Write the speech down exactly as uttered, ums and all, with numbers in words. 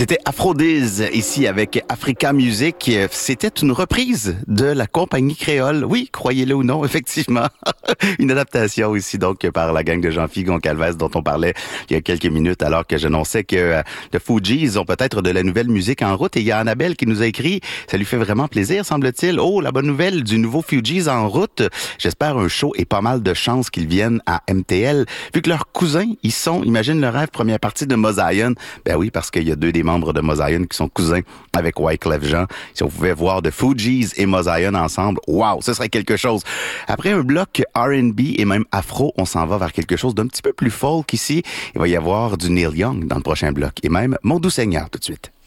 C'était Aphrodise, ici avec Africa Music. C'était une reprise de la compagnie créole. Oui, croyez-le ou non, effectivement. Une adaptation ici, donc, par la gang de Jean-Philippe Goncalves, dont on parlait il y a quelques minutes, alors que j'annonçais que euh, The Fugees ont peut-être de la nouvelle musique en route. Et il y a Annabelle qui nous a écrit, ça lui fait vraiment plaisir, semble-t-il. Oh, la bonne nouvelle du nouveau Fugees en route. J'espère un show et pas mal de chances qu'ils viennent à M T L. Vu que leurs cousins, ils sont, imagine le rêve, première partie de Mosaïon. Ben oui, parce qu'il y a deux des membres de Mosaïon qui sont cousins avec Wyclef Jean. Si on pouvait voir The Fugees et Mosaïon ensemble, wow, ce serait quelque chose. Après un bloc R and B et même afro, on s'en va vers quelque chose d'un petit peu plus folk ici. Il va y avoir du Neil Young dans le prochain bloc et même Mon Doux Seigneur tout de suite.